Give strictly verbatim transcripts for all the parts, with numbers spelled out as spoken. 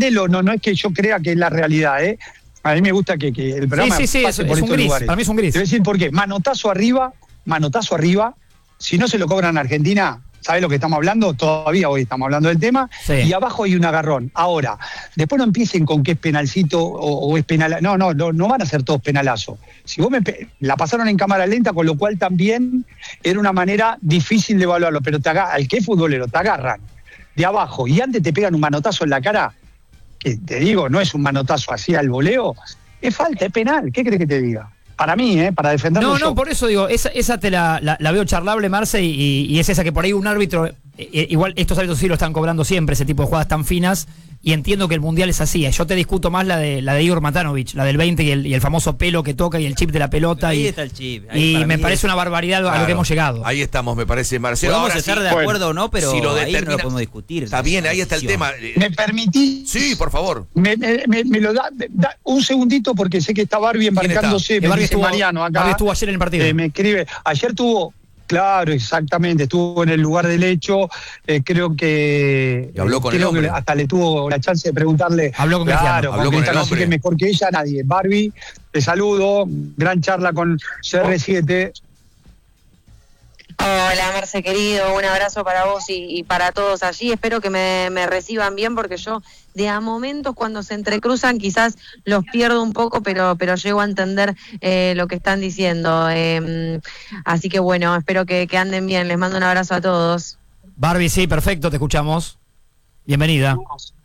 entendelo, no, no es que yo crea que es la realidad, ¿eh? A mí me gusta que, que el programa sí, sí, sí, pase es, por es un estos gris, lugares. para mí es un gris. Te voy a decir por qué. Manotazo arriba, manotazo arriba. Si no se lo cobran a Argentina, ¿sabés lo que estamos hablando? Todavía hoy estamos hablando del tema. Sí. Y abajo hay un agarrón. Ahora, después no empiecen con que es penalcito o, o es penal. No, no, no, no van a ser todos penalazos. Si vos me pe... la pasaron en cámara lenta, con lo cual también era una manera difícil de evaluarlo. Pero te aga... al que es futbolero, te agarran de abajo y antes te pegan un manotazo en la cara, que te digo, no es un manotazo así al voleo, es falta, es penal. ¿Qué crees que te diga? Para mí, ¿eh? Para defenderlo No, yo. no, por eso digo, esa, esa te la, la, la veo charlable, Marce, y, y es esa que por ahí un árbitro, eh, igual estos árbitros sí lo están cobrando siempre, ese tipo de jugadas tan finas, y entiendo que el Mundial es así. Yo te discuto más la de la de Igor Matanovic, la del veinte y el, y el famoso pelo que toca y el chip de la pelota. Ahí y, está el chip. Ahí y me es... parece una barbaridad claro, a lo que hemos llegado. Ahí estamos, me parece, Marcelo. Podemos Ahora estar sí, de acuerdo bueno, o no, pero si lo ahí determina, no lo podemos discutir. Está bien, ahí está el tema. ¿Me permitís? Sí, por favor. Me, me, me, me lo da, da un segundito porque sé que está Barbie embarcándose. Me Barbie dice estuvo, Mariano acá. Barbie estuvo ayer en el partido. Eh, me escribe. Ayer tuvo... Claro, exactamente, estuvo en el lugar del hecho, eh, creo que... Y habló con creo el hombre. Que hasta le tuvo la chance de preguntarle... Habló con Cristiano. Cristiano. Habló con el Así hombre. que mejor que ella, nadie. Barbie, te saludo, gran charla con C R siete. Hola Marce querido, un abrazo para vos y, y para todos allí, espero que me, me reciban bien porque yo de a momentos cuando se entrecruzan quizás los pierdo un poco, pero pero llego a entender eh, lo que están diciendo, eh, así que bueno, espero que, que anden bien, les mando un abrazo a todos. Barbie, sí, perfecto, te escuchamos. Bienvenida.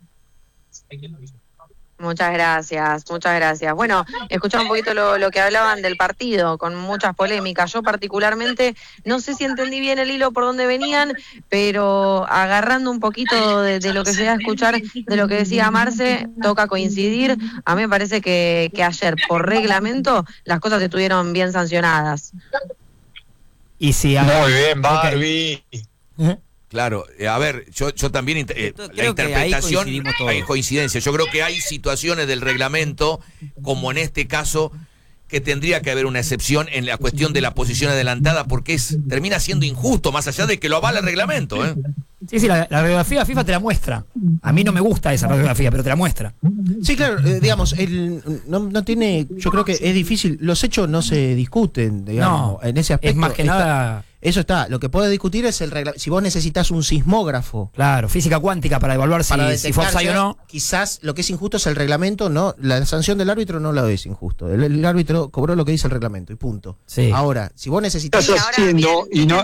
Muchas gracias, muchas gracias. Bueno, escuchaba un poquito lo, lo que hablaban del partido, con muchas polémicas. Yo particularmente, no sé si entendí bien el hilo por donde venían, pero agarrando un poquito de, de lo que se iba a escuchar, de lo que decía Marce, toca coincidir. A mí me parece que, que ayer, por reglamento, las cosas estuvieron bien sancionadas. Y si Muy bien, Barbie. Okay. Claro, eh, a ver, yo, yo también, eh, la interpretación, hay coincidencia. Yo creo que hay situaciones del reglamento, como en este caso, que tendría que haber una excepción en la cuestión de la posición adelantada, porque es termina siendo injusto, más allá de que lo avala el reglamento, ¿eh? Sí, sí, la, la radiografía FIFA te la muestra. A mí no me gusta esa radiografía, pero te la muestra. Sí, claro, eh, digamos, el, no, no tiene, yo creo que es difícil, los hechos no se discuten, digamos, no, en ese aspecto. Es más que está, nada... Eso está, lo que puede discutir es el reglamento. Si vos necesitas un sismógrafo. Claro, física cuántica para evaluar si, para si fue offside o no. Quizás lo que es injusto es el reglamento, no, la sanción del árbitro no la es injusto. El, el árbitro cobró lo que dice el reglamento y punto. Sí. Ahora, si vos necesitas... Estás haciendo y no...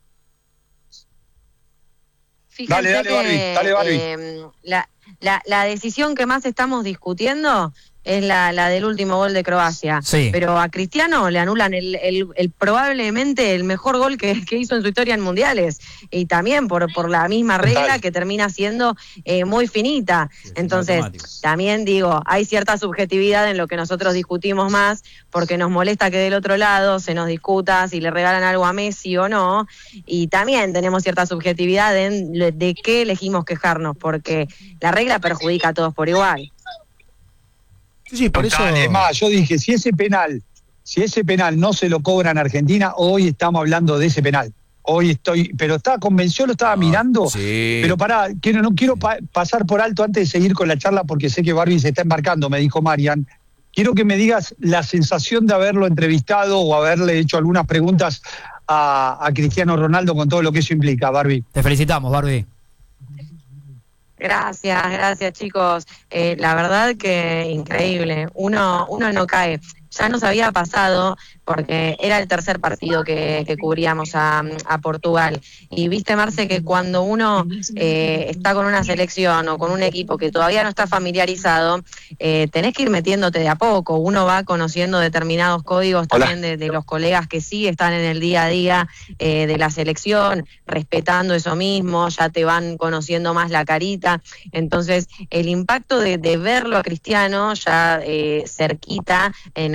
Fíjense dale, dale, que, Barbie, dale, Barbie. Eh, la, la, la decisión que más estamos discutiendo es la, la del último gol de Croacia. Sí. Pero a Cristiano le anulan el, el, el probablemente el mejor gol que, que hizo en su historia en mundiales. Y también por, por la misma regla Total. que termina siendo eh, muy finita. Sí, Entonces, también digo, hay cierta subjetividad en lo que nosotros discutimos más, porque nos molesta que del otro lado se nos discuta si le regalan algo a Messi o no. Y también tenemos cierta subjetividad en de, de qué elegimos quejarnos, porque la regla perjudica a todos por igual. Sí, por Total, eso... Es más, yo dije, si ese penal, si ese penal no se lo cobran a Argentina, hoy estamos hablando de ese penal. Hoy estoy, pero estaba convencido, lo estaba ah, mirando, sí. Pero pará, quiero, no quiero pa pasar por alto antes de seguir con la charla porque sé que Barbie se está embarcando, me dijo Marian. Quiero que me digas la sensación de haberlo entrevistado o haberle hecho algunas preguntas a, a Cristiano Ronaldo con todo lo que eso implica, Barbie. Te felicitamos, Barbie. Gracias, gracias chicos. Eh, la verdad que increíble. Uno, uno no cae. Ya nos había pasado porque era el tercer partido que, que cubríamos a, a Portugal. Y viste, Marce, que cuando uno eh, está con una selección o con un equipo que todavía no está familiarizado, eh, tenés que ir metiéndote de a poco. Uno va conociendo determinados códigos Hola. también de, de los colegas que sí están en el día a día eh, de la selección, respetando eso mismo, ya te van conociendo más la carita. Entonces, el impacto de, de verlo a Cristiano ya eh, cerquita en el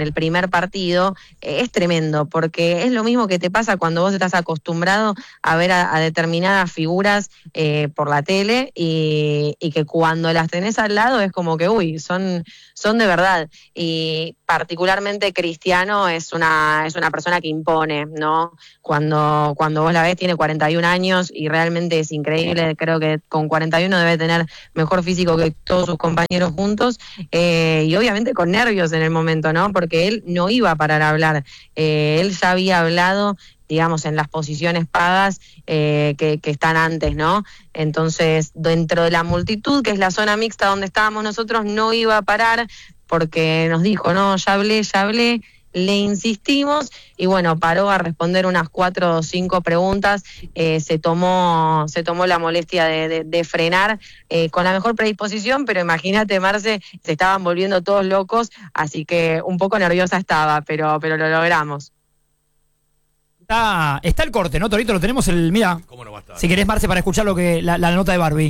el primer partido, eh, es tremendo, porque es lo mismo que te pasa cuando vos estás acostumbrado a ver a, a determinadas figuras eh, por la tele y, y que cuando las tenés al lado es como que, uy, son, son de verdad. Y particularmente Cristiano es una, es una persona que impone, ¿no? Cuando, cuando vos la ves tiene cuarenta y un años y realmente es increíble, creo que con cuarenta y uno debe tener mejor físico que todos sus compañeros juntos, eh, y obviamente con nervios en el momento, ¿no? Porque él no iba a parar a hablar, eh, él ya había hablado, digamos, en las posiciones pagas eh, que, que están antes, ¿no? Entonces, dentro de la multitud, que es la zona mixta donde estábamos nosotros, no iba a parar porque nos dijo, no, ya hablé, ya hablé, le insistimos y bueno, paró a responder unas cuatro o cinco preguntas, eh, se tomó se tomó la molestia de, de, de frenar eh, con la mejor predisposición, pero imagínate, Marce, se estaban volviendo todos locos, así que un poco nerviosa estaba, pero, pero lo logramos. Está, está el corte, ¿no, Torito? Lo tenemos el, mira, ¿Cómo no va a estar? Si querés, Marce, para escuchar lo que la, la nota de Barbie.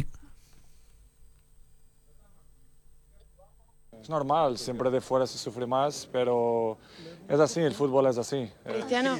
Es normal, siempre de fuera se sufre más, pero es así, el fútbol es así. Cristiano,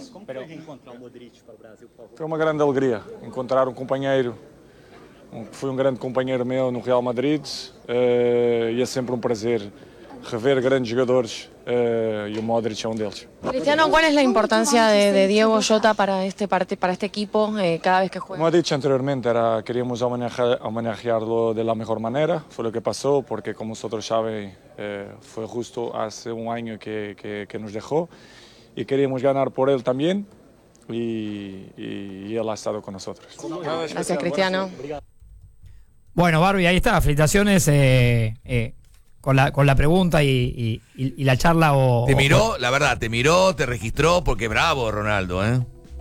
Foi uma grande alegria encontrar um companheiro, um, foi um grande companheiro meu no Real Madrid, uh, e é sempre um prazer rever grandes jogadores, uh, e o Modric é um deles. Cristiano, ¿cuál es la importancia de, de Diego Jota para este parte, para este equipo eh, cada vez que juega? Como he dicho anteriormente, era, queríamos homenajear, homenajearlo de la mejor manera, fue lo que pasó, porque como vosotros saben, eh, fue justo hace un año que, que, que nos dejó, y queríamos ganar por él también, y, y, y él ha estado con nosotros. Gracias, Cristiano. Bueno, Barbie, ahí está, felicitaciones eh, eh, con, la, con la pregunta y, y, y la charla. O, te miró, o, la verdad, te miró, te registró, porque bravo Ronaldo, ¿eh?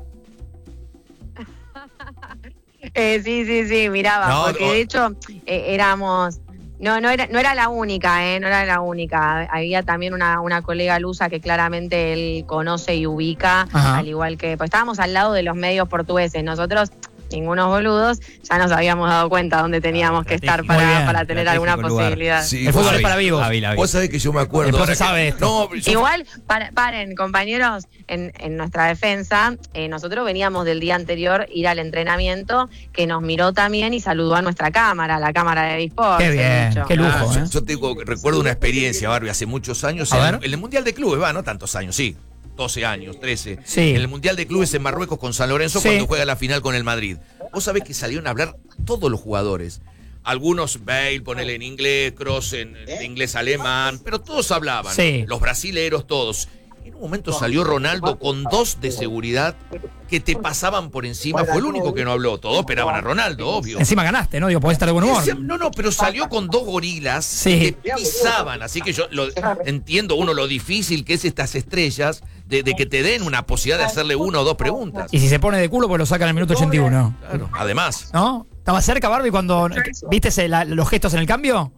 eh sí, sí, sí, miraba, No, porque no. de hecho eh, éramos... No, no era, no era la única, eh, no era la única. Había también una, una colega lusa que claramente él conoce y ubica, Ajá. al igual que, pues estábamos al lado de los medios portugueses. Nosotros, ningunos boludos, ya nos habíamos dado cuenta dónde teníamos que estar Muy para, bien, para tener alguna lugar. posibilidad. Sí, el vos fútbol es sabés- para vivos. La vi, la vi. Vos sabés que yo me acuerdo. El profe ahora que- sabe esto. No, yo- Igual, para- paren, compañeros, en, en nuestra defensa, eh, nosotros veníamos del día anterior ir al entrenamiento, que nos miró también y saludó a nuestra cámara, la cámara de Bisport. Qué bien, qué lujo. Ah, ¿eh? yo, yo te digo, recuerdo una experiencia, Barbie, hace muchos años, A en, ver. en el Mundial de Clubes, va, no tantos años, sí, doce años, trece. Sí. En el Mundial de Clubes en Marruecos con San Lorenzo, Sí. cuando juega la final con el Madrid. Vos sabés que salieron a hablar todos los jugadores. Algunos, Bale, ponele en inglés, Kroos en, en inglés-alemán, pero todos hablaban. Sí. Los brasileros, todos. En un momento salió Ronaldo con dos de seguridad que te pasaban por encima. Fue el único que no habló. Todos esperaban a Ronaldo, obvio. Encima ganaste, ¿no? Digo, podés estar de buen humor. Decía- No, no, pero salió con dos gorilas Sí. que pisaban. Así que yo lo, entiendo, uno, lo difícil que es estas estrellas de, de que te den una posibilidad de hacerle una o dos preguntas. Y si se pone de culo, pues lo sacan en el minuto ochenta y uno. Claro, además. ¿No? ¿Estaba cerca, Barbie, cuando viste ese- la- los gestos en el cambio?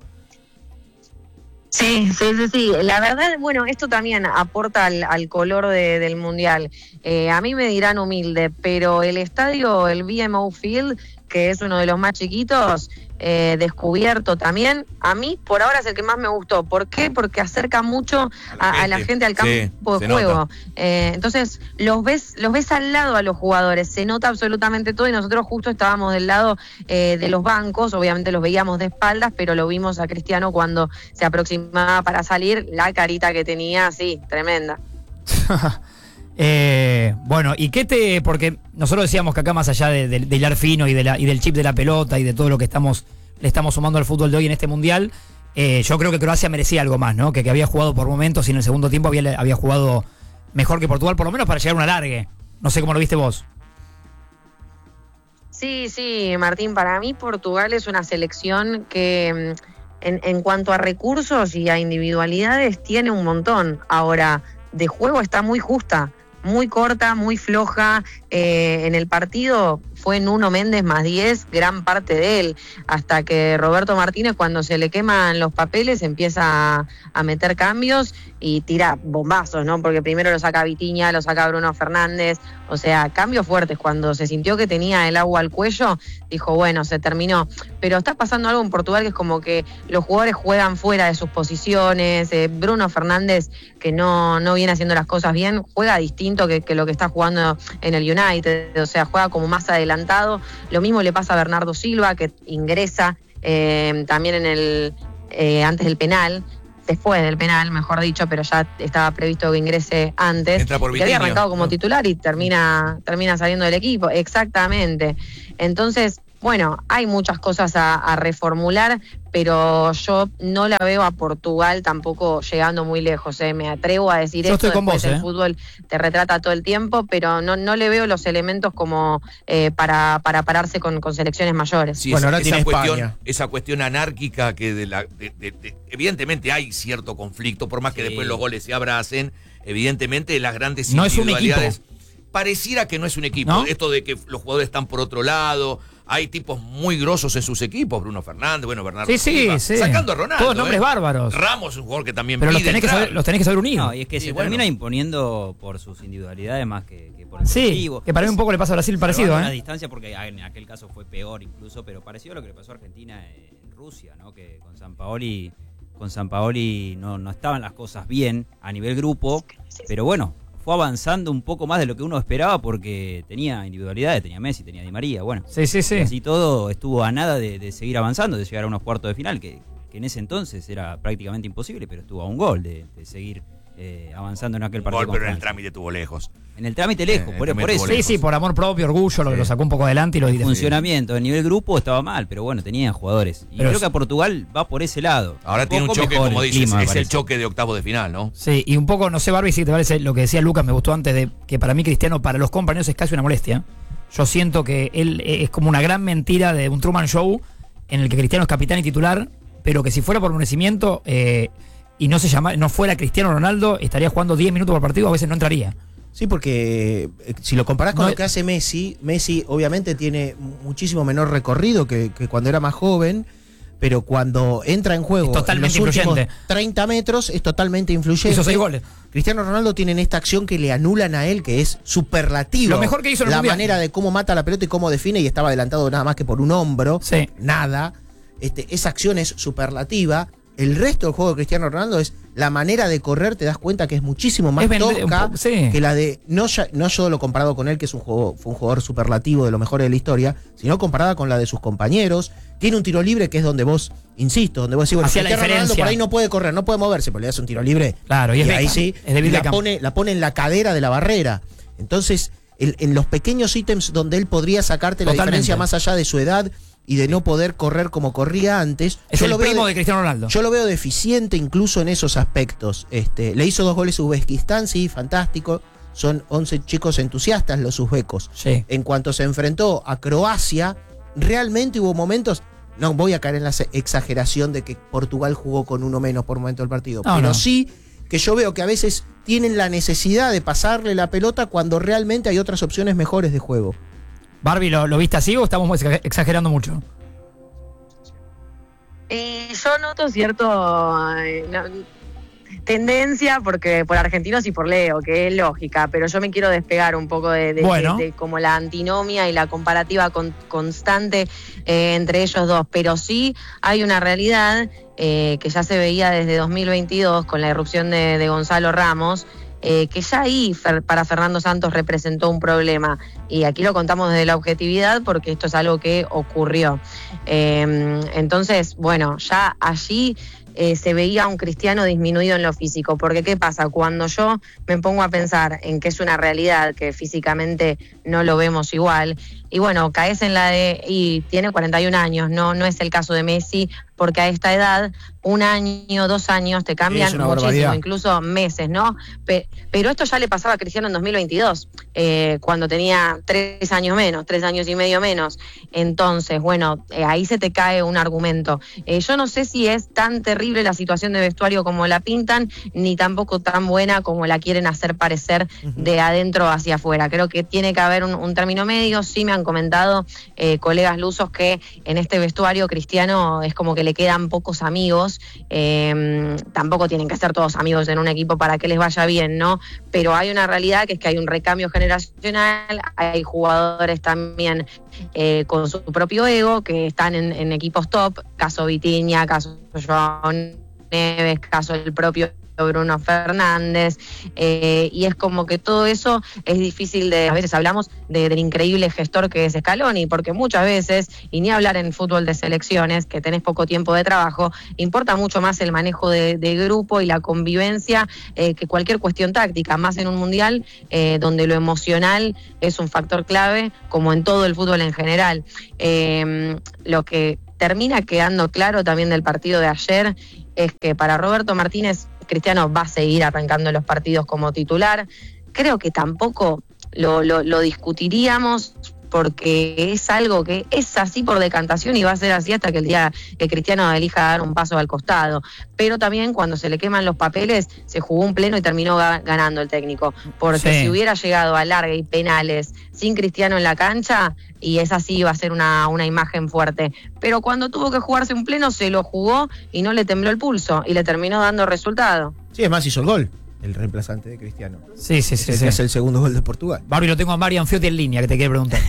Sí, sí, sí, sí. La verdad, bueno, esto también aporta al, al color de- del Mundial. Eh, a mí me dirán humilde, pero el estadio, el B M O Field, que es uno de los más chiquitos, eh, descubierto también, a mí por ahora es el que más me gustó. ¿Por qué? Porque acerca mucho a, a la gente al campo Sí, de se juego. nota. Eh, entonces, los ves los ves al lado a los jugadores, se nota absolutamente todo y nosotros justo estábamos del lado eh, de los bancos, obviamente los veíamos de espaldas, pero lo vimos a Cristiano cuando se aproximaba para salir, la carita que tenía, sí, tremenda. Eh, bueno, ¿y qué te...? Porque nosotros decíamos que acá, más allá de, de, de hilar fino y, de la, y del chip de la pelota y de todo lo que estamos le estamos sumando al fútbol de hoy en este Mundial, eh, yo creo que Croacia merecía algo más, ¿no? Que, que había jugado por momentos y en el segundo tiempo había, había jugado mejor que Portugal, por lo menos para llegar a una largue. No sé cómo lo viste vos. Sí, sí, Martín, para mí Portugal es una selección que mm, en, en cuanto a recursos y a individualidades tiene un montón. Ahora, de juego está muy justa. muy corta, muy floja. Eh, en el partido fue Nuno Méndez más diez, gran parte de él, hasta que Roberto Martínez, cuando se le queman los papeles, empieza a, a meter cambios y tira bombazos, ¿no? Porque primero lo saca Vitinha, lo saca Bruno Fernández, o sea, cambios fuertes. Cuando se sintió que tenía el agua al cuello, dijo, bueno, se terminó. Pero está pasando algo en Portugal que es como que los jugadores juegan fuera de sus posiciones. eh, Bruno Fernández, que no, no viene haciendo las cosas bien, juega distinto que, que lo que está jugando en el United, o sea, juega como más adelantado. Lo mismo le pasa a Bernardo Silva, que ingresa eh, también en el eh, antes del penal, después del penal, mejor dicho, pero ya estaba previsto que ingrese antes. Entra por que había Vitinha, arrancado como ¿no? titular y termina, termina saliendo del equipo. Exactamente. Entonces, bueno, hay muchas cosas a, a reformular, pero yo no la veo a Portugal tampoco llegando muy lejos. ¿eh? Me atrevo a decir Yo esto, estoy con después vos, el ¿eh? fútbol te retrata todo el tiempo, pero no, no le veo los elementos como eh, para, para pararse con, con selecciones mayores. Sí, Bueno, esa, ahora tiene esa cuestión, España. esa cuestión anárquica que de la, de- de- de- evidentemente hay cierto conflicto, por más que Sí. después los goles se abracen, evidentemente las grandes No es un individualidades. Pareciera que no es un equipo, ¿No? esto de que los jugadores están por otro lado, hay tipos muy grosos en sus equipos, Bruno Fernández, bueno, Bernardo Sí, sí, Silva, sí. sacando a Ronaldo. Todos nombres ¿eh? bárbaros. Ramos es un jugador que también Pero los pide tenés, que entrar. saber, los tenés que saber unir. No, y es que Sí, se bueno. termina imponiendo por sus individualidades más que, que por el Sí, colectivo. que para mí un poco le pasa a Brasil parecido, Salvando ¿eh? la distancia, porque en aquel caso fue peor incluso, pero parecido a lo que le pasó a Argentina en Rusia, ¿no? Que con Sampaoli, con Sampaoli no, no estaban las cosas bien a nivel grupo, pero bueno, fue avanzando un poco más de lo que uno esperaba porque tenía individualidades, tenía Messi, tenía Di María, bueno. Sí, sí, sí. Y así todo estuvo a nada de, de seguir avanzando, de llegar a unos cuartos de final, que, que en ese entonces era prácticamente imposible, pero estuvo a un gol de, de seguir eh, avanzando en aquel Un partido. gol, con pero en el Francia. trámite tuvo lejos. En el trámite lejos, Eh, por, el por trámite eso. tuvo Sí, sí, por amor propio, orgullo, lo, Sí. lo sacó un poco adelante y lo El definió. funcionamiento a nivel grupo estaba mal, pero bueno, tenía jugadores. Y Pero creo es- que a Portugal va por ese lado. Ahora tiene un poco choque, mejor como el dices, clima, me es el parece. choque de octavos de final, ¿no? Sí, y un poco, no sé, Barbie, si te parece lo que decía Lucas, me gustó antes, de que para mí Cristiano, para los compañeros es casi una molestia. Yo siento que él es como una gran mentira de un Truman Show en el que Cristiano es capitán y titular, pero que si fuera por merecimiento eh, y no se llama, no fuera Cristiano Ronaldo, estaría jugando diez minutos por partido, a veces no entraría. Sí, porque eh, si lo comparás con No lo es- que hace Messi, Messi obviamente tiene muchísimo menor recorrido que, que cuando era más joven, pero cuando entra en juego Es totalmente en los últimos influyente. treinta metros es totalmente influyente. Hizo seis goles. Cristiano Ronaldo tiene en esta acción que le anulan a él, que es superlativa. Lo mejor que hizo en el La Mundial. manera de cómo mata la pelota y cómo define, y estaba adelantado nada más que por un hombro. Sí. Nada. Este, esa acción es superlativa. El resto del juego de Cristiano Ronaldo es la manera de correr, te das cuenta que es muchísimo más Es vender- tosca un po- sí. que la de, no, ya- no solo comparado con él, que es un juego, fue un jugador superlativo de lo mejor de la historia, sino comparada con la de sus compañeros. Tiene un tiro libre que es donde vos, insisto, donde vos decís, bueno, Hacía la Cristiano Ronaldo diferencia. por ahí no puede correr, no puede moverse, pero le das un tiro libre. Claro, y es ahí Beckham, sí, es David y la Beckham. pone, la pone en la cadera de la barrera. Entonces, el- en los pequeños ítems donde él podría sacarte la Totalmente. diferencia más allá de su edad y de no poder correr como corría antes. Es yo el lo veo primo de- de Cristiano Ronaldo. yo lo veo deficiente incluso en esos aspectos. Este, le hizo dos goles a Uzbekistán, sí, fantástico. Son once chicos entusiastas los uzbecos. Sí. En cuanto se enfrentó a Croacia, realmente hubo momentos. No voy a caer en la se- exageración de que Portugal jugó con uno menos por momento del partido. No, pero no. sí que yo veo que a veces tienen la necesidad de pasarle la pelota cuando realmente hay otras opciones mejores de juego. Barbie, ¿lo, lo viste así o estamos exa- exagerando mucho? Y yo noto cierto eh, no, tendencia, porque por argentinos y por Leo, que es lógica, pero yo me quiero despegar un poco de, de- Bueno. de- de como la antinomia y la comparativa con- constante eh, entre ellos dos. Pero sí hay una realidad eh, que ya se veía desde dos mil veintidós con la irrupción de, de Gonzalo Ramos, eh, que ya ahí Fer- para Fernando Santos representó un problema. Y aquí lo contamos desde la objetividad porque esto es algo que ocurrió. Eh, entonces, bueno, ya allí eh, se veía un Cristiano disminuido en lo físico, porque ¿qué pasa? Cuando yo me pongo a pensar en que es una realidad, que físicamente no lo vemos igual, y bueno, caes en la de, y tiene cuarenta y un años, no, no es el caso de Messi, porque a esta edad, un año, dos años, te cambian muchísimo, barbaridad. Incluso meses, ¿no? Pe- pero esto ya le pasaba a Cristiano en dos mil veintidós, eh, cuando tenía tres años menos, tres años y medio menos. Entonces, bueno, eh, ahí se te cae un argumento. Eh, yo no sé si es tan terrible la situación de vestuario como la pintan, ni tampoco tan buena como la quieren hacer parecer uh-huh. de adentro hacia afuera. Creo que tiene que haber un, un término medio. Sí me han comentado eh, colegas lusos que en este vestuario Cristiano es como que le quedan pocos amigos. Eh, tampoco tienen que ser todos amigos en un equipo para que les vaya bien, ¿no? Pero hay una realidad que es que hay un recambio generacional, hay jugadores también eh, con su propio ego que están en, en equipos top, caso Vitinha, caso Joao Neves, caso el propio Bruno Fernández, eh, y es como que todo eso es difícil de, a veces hablamos de, del increíble gestor que es Scaloni, porque muchas veces, y ni hablar en fútbol de selecciones, que tenés poco tiempo de trabajo, importa mucho más el manejo de, de grupo y la convivencia eh, que cualquier cuestión táctica, más en un mundial eh, donde lo emocional es un factor clave, como en todo el fútbol en general. Eh, lo que termina quedando claro también del partido de ayer es que para Roberto Martínez Cristiano va a seguir arrancando los partidos como titular. Creo que tampoco lo, lo, lo discutiríamos porque es algo que es así por decantación y va a ser así hasta que el día que Cristiano elija dar un paso al costado. Pero también cuando se le queman los papeles, se jugó un pleno y terminó ga- ganando el técnico. Porque sí. Si hubiera llegado a larga y penales sin Cristiano en la cancha, y es así, iba a ser una, una imagen fuerte. Pero cuando tuvo que jugarse un pleno, se lo jugó y no le tembló el pulso y le terminó dando resultado. Sí, es más, hizo el gol. El reemplazante de Cristiano. Sí, sí, sí. Es sí. es el segundo gol de Portugal. Barbie, lo tengo a Marian Fiotti en línea, que te quiere preguntar.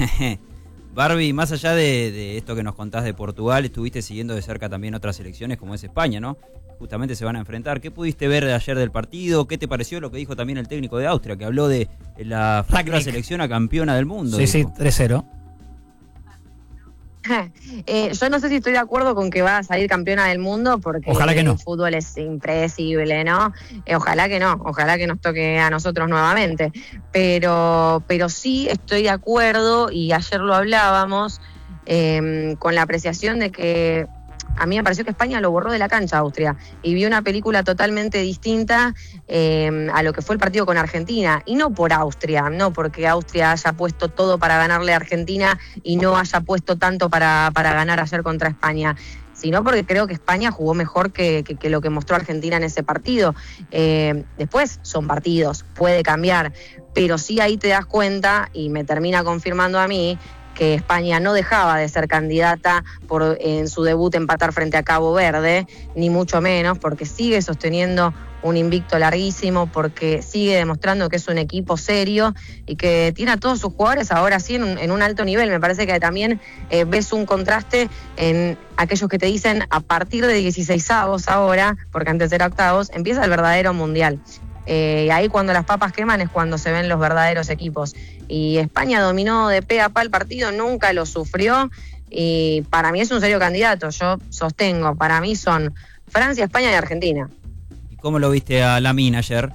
Barbie, más allá de, de esto que nos contás de Portugal, estuviste siguiendo de cerca también otras selecciones como es España, ¿no? Justamente se van a enfrentar. ¿Qué pudiste ver de ayer del partido? ¿Qué te pareció lo que dijo también el técnico de Austria, que habló de la futura selección a campeona del mundo? Sí, dijo. sí, tres cero. Eh, yo no sé si estoy de acuerdo con que va a salir campeona del mundo porque ojalá que no. El fútbol es impredecible, ¿no? Eh, ojalá que no, ojalá que nos toque a nosotros nuevamente. Pero, pero sí estoy de acuerdo, y ayer lo hablábamos, eh, con la apreciación de que a mí me pareció que España lo borró de la cancha a Austria y vi una película totalmente distinta eh, a lo que fue el partido con Argentina, y no por Austria, no porque Austria haya puesto todo para ganarle a Argentina y no haya puesto tanto para, para ganar ayer contra España, sino porque creo que España jugó mejor que, que, que lo que mostró Argentina en ese partido. Eh, después son partidos, puede cambiar, pero sí ahí te das cuenta, y me termina confirmando a mí, que España no dejaba de ser candidata por en su debut empatar frente a Cabo Verde, ni mucho menos, porque sigue sosteniendo un invicto larguísimo, porque sigue demostrando que es un equipo serio y que tiene a todos sus jugadores ahora sí en un, en un alto nivel. Me parece que también eh, ves un contraste en aquellos que te dicen a partir de dieciseisavos ahora, porque antes era octavos, empieza el verdadero mundial. Eh, y ahí cuando las papas queman es cuando se ven los verdaderos equipos. Y España dominó de pe a pa el partido, nunca lo sufrió, y para mí es un serio candidato. Yo sostengo, para mí son Francia, España y Argentina. ¿Y cómo lo viste a Lamine ayer?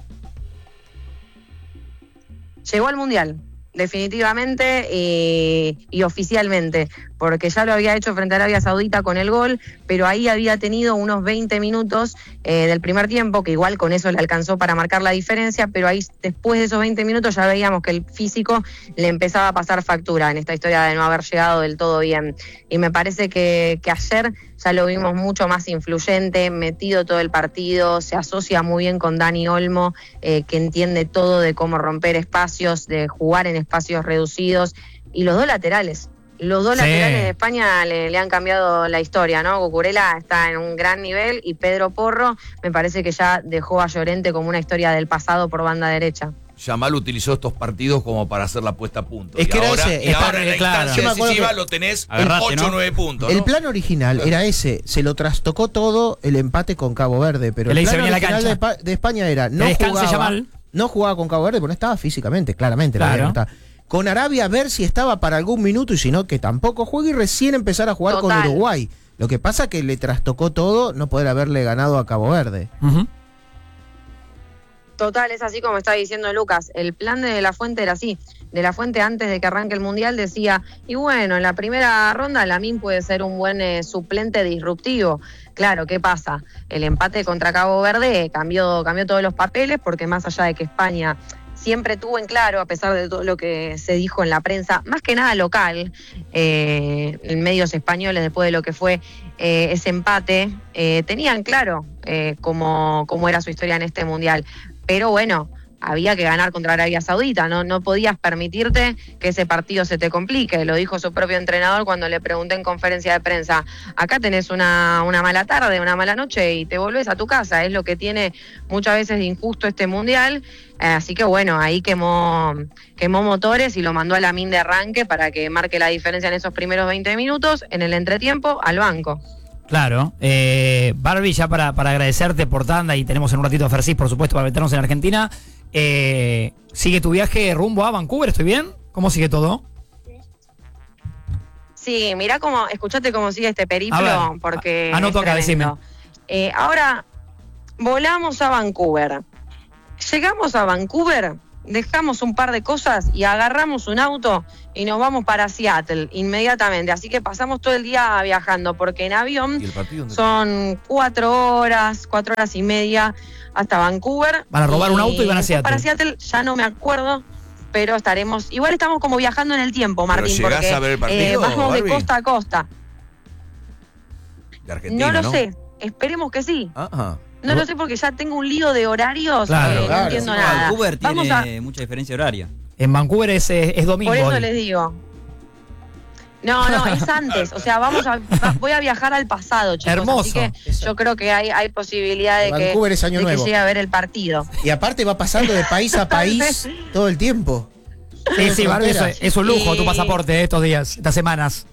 Llegó al Mundial, definitivamente y, y oficialmente, porque ya lo había hecho frente a Arabia Saudita con el gol, pero ahí había tenido unos veinte minutos eh, del primer tiempo, que igual con eso le alcanzó para marcar la diferencia, pero ahí después de esos veinte minutos ya veíamos que el físico le empezaba a pasar factura en esta historia de no haber llegado del todo bien. Y me parece que, que ayer ya lo vimos mucho más influyente, metido todo el partido, se asocia muy bien con Dani Olmo, eh, que entiende todo de cómo romper espacios, de jugar en espacios reducidos, y los dos laterales. Los dos sí. laterales de España le, le han cambiado la historia, ¿no? Cucurella está en un gran nivel y Pedro Porro me parece que ya dejó a Llorente como una historia del pasado por banda derecha. Yamal utilizó estos partidos como para hacer la puesta a punto. Es y que era ahora, ese, y ahora en la claro. instancia decisiva que lo tenés agarraste, ocho o ¿no? nueve puntos. El ¿no? plan original era ese, se lo trastocó todo el empate con Cabo Verde, pero el, el plan original de, Espa- de España era no jugaba, no jugaba con Cabo Verde porque no estaba físicamente, claramente. Claro. No estaba. Con Arabia ver si estaba para algún minuto y si no, que tampoco juegue, y recién empezar a jugar Total. con Uruguay. Lo que pasa que le trastocó todo no poder haberle ganado a Cabo Verde. Uh-huh. Total, es así como está diciendo Lucas. El plan de De La Fuente era así. De La Fuente, antes de que arranque el Mundial, decía, y bueno, en la primera ronda Lamine puede ser un buen eh, suplente disruptivo. Claro, ¿qué pasa? El empate contra Cabo Verde cambió, cambió todos los papeles, porque más allá de que España siempre tuvo en claro, a pesar de todo lo que se dijo en la prensa, más que nada local, eh, en medios españoles, después de lo que fue eh, ese empate, eh, tenían claro eh, cómo, cómo era su historia en este Mundial. Pero bueno, había que ganar contra Arabia Saudita, no, no podías permitirte que ese partido se te complique. Lo dijo su propio entrenador cuando le pregunté en conferencia de prensa, acá tenés una, una mala tarde, una mala noche y te volvés a tu casa. Es lo que tiene muchas veces de injusto este Mundial. Eh, así que bueno, ahí quemó, quemó motores y lo mandó a Lamine de arranque para que marque la diferencia en esos primeros veinte minutos. En el entretiempo, al banco. Claro. Eh, Barbie, ya para, para agradecerte por tanda, y tenemos en un ratito a Fersis, por supuesto, para meternos en Argentina. Eh, ¿Sigue tu viaje rumbo a Vancouver? ¿Estoy bien? ¿Cómo sigue todo? Sí, mirá cómo, escuchate cómo sigue este periplo, ver, porque anoto acá, decime. Eh, ahora, volamos a Vancouver. Llegamos a Vancouver, dejamos un par de cosas y agarramos un auto y nos vamos para Seattle inmediatamente. Así que pasamos todo el día viajando, porque en avión son cuatro horas, cuatro horas y media hasta Vancouver. Van a robar un auto y van a Seattle. Para Seattle ya no me acuerdo, pero estaremos, igual estamos como viajando en el tiempo, Martín, ¿Pero llegás porque a ver el partido, eh, vamos Barbie? de costa a costa. De Argentina, no lo ¿no? sé, esperemos que sí. Ajá. No lo sé porque ya tengo un lío de horarios, Claro, eh, claro. no entiendo Sí, nada. Vancouver Vamos tiene a, mucha diferencia horaria. En Vancouver es, es, es domingo. por eso hoy. les digo. No, no, es antes. O sea, vamos a, va- voy a viajar al pasado, chicos. Hermoso. Así que yo creo que hay, hay posibilidad de que, Vancouver es año de que nuevo. llegue a ver el partido. Y aparte va pasando de país a país todo el tiempo. Sí, sí, Barbie, eso es, es un lujo Y- tu pasaporte de estos días, estas semanas.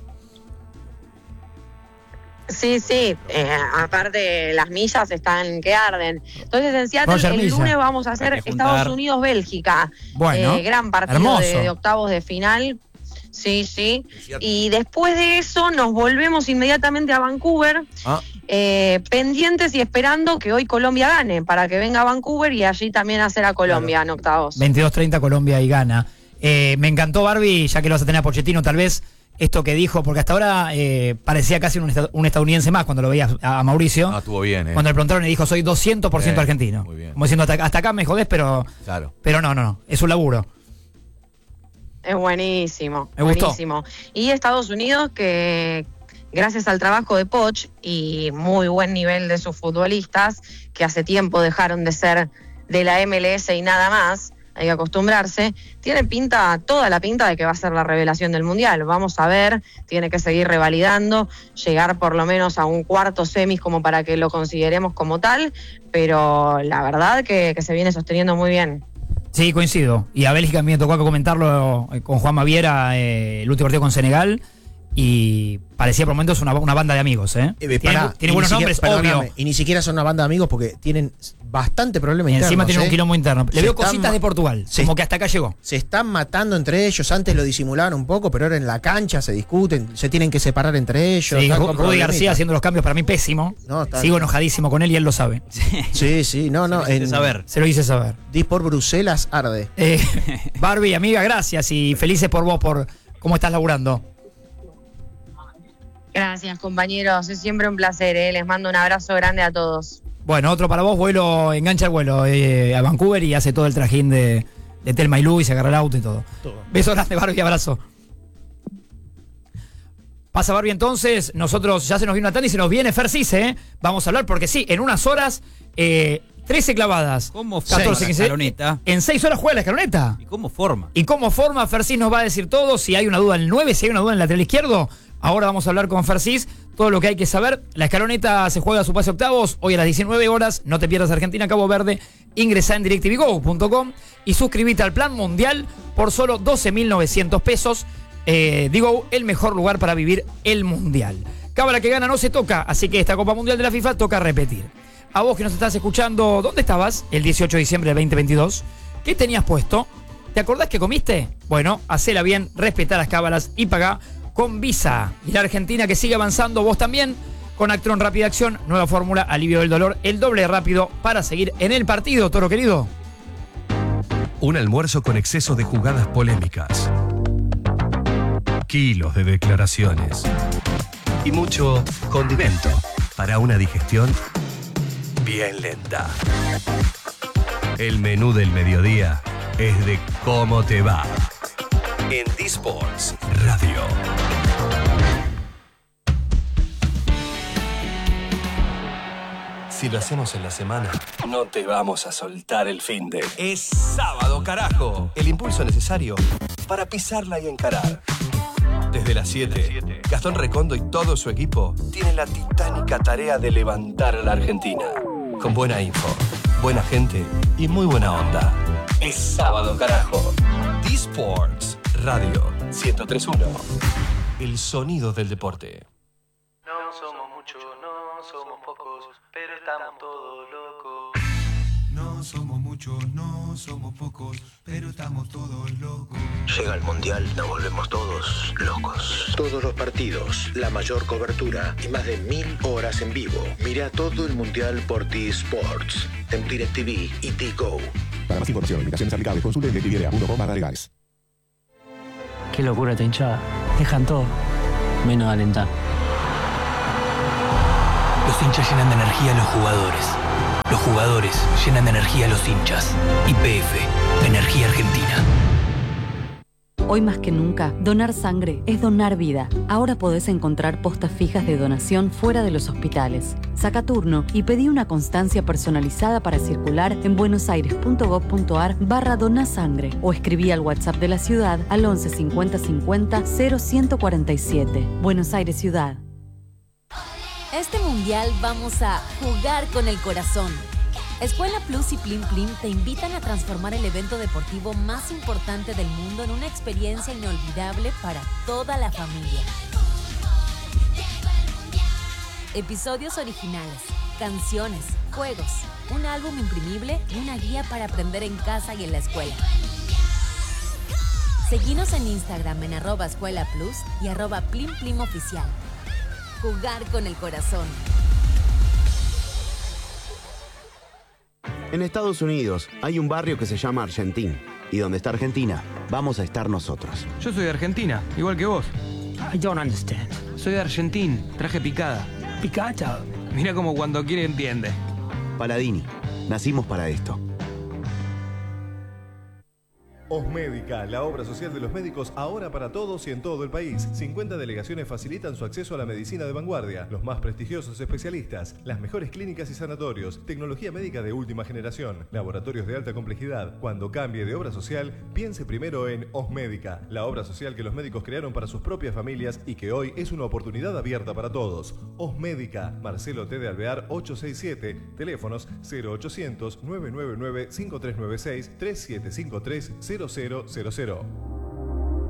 Sí, sí. Eh, aparte, las millas están que arden. Entonces, en Seattle, Roger el Milla. lunes vamos a hacer Hay que juntar. Estados Unidos-Bélgica. Bueno, Eh, gran partido hermoso. de, de octavos de final. Sí, sí. Cierto. Y después de eso nos volvemos inmediatamente a Vancouver, Ah, eh, pendientes y esperando que hoy Colombia gane, para que venga a Vancouver y allí también hacer a Colombia en octavos. veintidós treinta Colombia y gana. Eh, me encantó, Barbie, ya que lo vas a tener a Pochettino, tal vez esto que dijo, porque hasta ahora eh, parecía casi un, esta- un estadounidense más cuando lo veías a, a Mauricio. no, estuvo bien, ¿eh? Cuando le preguntaron y dijo, soy doscientos por ciento Eh, argentino. muy bien. Como diciendo, hasta, hasta acá me jodés, pero, Claro. pero no, no, no, es un laburo. Es buenísimo, Me gustó. buenísimo. Y Estados Unidos, que gracias al trabajo de Poch y muy buen nivel de sus futbolistas, que hace tiempo dejaron de ser de la M L S y nada más, hay que acostumbrarse, tiene pinta, toda la pinta de que va a ser la revelación del Mundial. Vamos a ver, tiene que seguir revalidando, llegar por lo menos a un cuarto semis como para que lo consideremos como tal, pero la verdad que, que se viene sosteniendo muy bien. Sí, coincido. Y a Bélgica me tocó comentarlo eh, con Juan Maviera, eh, el último partido con Senegal, y parecía por momentos una, una banda de amigos, ¿eh? Eh, tiene pará, tiene y buenos ni nombres, siquiera- obvio. perdóname, Y ni siquiera son una banda de amigos porque tienen bastante problema Y interno. encima tiene un quilombo interno. Le Se veo están cositas ma- de Portugal, se- como que hasta acá llegó. Se están matando entre ellos. Antes lo disimulaban un poco, pero ahora en la cancha se discuten, se tienen que separar entre ellos. Sí, están Ru- con Rudy problemitas. García haciendo los cambios para mí pésimo. No, está- Sigo enojadísimo con él y él lo sabe. Sí, sí, no, no. Hay que En saber. Se lo hice saber. Dispor Bruselas arde. Eh, Barbie, amiga, gracias y felices por vos, por cómo estás laburando. Gracias, compañeros. Es siempre un placer, ¿eh? Les mando un abrazo grande a todos. Bueno, otro para vos, vuelo, engancha el vuelo eh, a Vancouver y hace todo el trajín de, de Telma y Lu y se agarra el auto y todo. Beso grande, Barbie, abrazo. Pasa Barbie entonces, nosotros ya se nos viene una tanda y se nos viene Fersis, ¿eh? Vamos a hablar porque sí, en unas horas, eh, trece clavadas. ¿Cómo forma catorce, la quince, escaloneta? En seis horas juega la escaloneta. ¿Y cómo forma? ¿Y cómo forma? Fersis nos va a decir todo. Si hay una duda en el nueve, si hay una duda en el lateral izquierdo. Ahora vamos a hablar con Fersis. Todo lo que hay que saber. La escaloneta se juega a su pase octavos. Hoy a las diecinueve horas. No te pierdas Argentina, Cabo Verde. Ingresá en directivi go punto com y suscríbete al plan mundial por solo doce mil novecientos pesos. Eh, digo, el mejor lugar para vivir el mundial. Cábala que gana no se toca. Así que esta Copa Mundial de la FIFA toca repetir. A vos que nos estás escuchando, ¿dónde estabas el dieciocho de diciembre de veinte veintidós? ¿Qué tenías puesto? ¿Te acordás que comiste? Bueno, hacela bien, respetá las cábalas y pagá con Visa. Y la Argentina que sigue avanzando, vos también, con Actron Rápida Acción, nueva fórmula, alivio del dolor, el doble rápido para seguir en el partido, toro querido. Un almuerzo con exceso de jugadas polémicas. Kilos de declaraciones. Y mucho condimento para una digestión bien lenta. El menú del mediodía es de cómo te va. En D-Sports Radio. Si lo hacemos en la semana, no te vamos a soltar el finde. Es sábado, carajo. El impulso necesario para pisarla y encarar. Desde las siete, Gastón Recondo y todo su equipo tienen la titánica tarea de levantar a la Argentina. Con buena info, buena gente y muy buena onda. Es sábado, carajo. D-Sports Radio ciento tres punto uno. El sonido del deporte. No somos muchos, no somos pocos, pero estamos todos locos. No somos muchos, no somos pocos, pero estamos todos locos. Llega el Mundial, nos volvemos todos locos. Todos los partidos, la mayor cobertura y más de mil horas en vivo. Mira todo el Mundial por D-Sports, en DirecTV y D-Go. Para más información, invitaciones aplicables, consulte en directv punto com barra legales. Qué locura esta hinchada. Dejan todo, menos alentar. Los hinchas llenan de energía a los jugadores. Los jugadores llenan de energía a los hinchas. Y P F, Energía Argentina. Hoy más que nunca, donar sangre es donar vida. Ahora podés encontrar postas fijas de donación fuera de los hospitales. Saca turno y pedí una constancia personalizada para circular en buenosaires.gov.ar barra donasangre o escribí al WhatsApp de la ciudad al once cincuenta cincuenta cero ciento cuarenta y siete. Buenos Aires Ciudad. Este mundial vamos a jugar con el corazón. Escuela Plus y Plim Plim te invitan a transformar el evento deportivo más importante del mundo en una experiencia inolvidable para toda la familia. Episodios originales, canciones, juegos, un álbum imprimible y una guía para aprender en casa y en la escuela. Seguinos en Instagram en arroba Escuela Plus y arroba Plim Plim Oficial. Jugar con el corazón. En Estados Unidos hay un barrio que se llama Argentín. Y donde está Argentina, vamos a estar nosotros. Yo soy de Argentina, igual que vos. I don't understand. Soy de Argentín, traje picada. ¿Picada? Mira como cuando quiere entiende. Paladini, nacimos para esto. Osmédica, la obra social de los médicos ahora para todos y en todo el país. cincuenta delegaciones facilitan su acceso a la medicina de vanguardia, los más prestigiosos especialistas, las mejores clínicas y sanatorios, tecnología médica de última generación, laboratorios de alta complejidad. Cuando cambie de obra social, piense primero en Osmédica, la obra social que los médicos crearon para sus propias familias y que hoy es una oportunidad abierta para todos. Osmédica, Marcelo T. de Alvear ochocientos sesenta y siete, teléfonos cero ochocientos, nueve nueve nueve, cinco tres nueve seis, tres siete cinco tres, cero cero cero cero.